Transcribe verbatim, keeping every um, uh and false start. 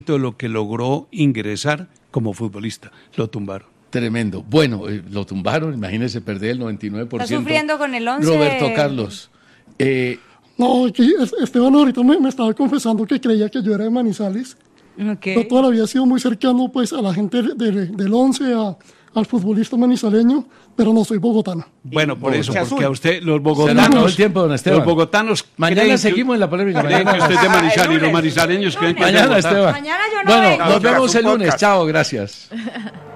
de lo que logró ingresar como futbolista. Lo tumbaron. Tremendo. Bueno, eh, lo tumbaron, imagínese perder el noventa y nueve por ciento. Está sufriendo con el once. Roberto Carlos. Eh, no, aquí Esteban ahorita me, me estaba confesando que creía que yo era de Manizales. Okay. Yo toda la vida he sido muy cercano pues, a la gente de, de, del once, a, al futbolista manizaleño, pero no soy bogotano. Bueno, por eso, Bogotá porque azul. a usted, los se nos acabó bogotanos, el tiempo, don Esteban. los bogotanos Mañana creen seguimos que, en la polémica. creen que Mañana, usted es de Ah, el Manizales y los lunes. manizaleños creen que es de mañana Bogotá. Esteban. Mañana yo no Bueno, vengo. nos Claro, vemos que el haga un lunes. podcast. Chao, gracias.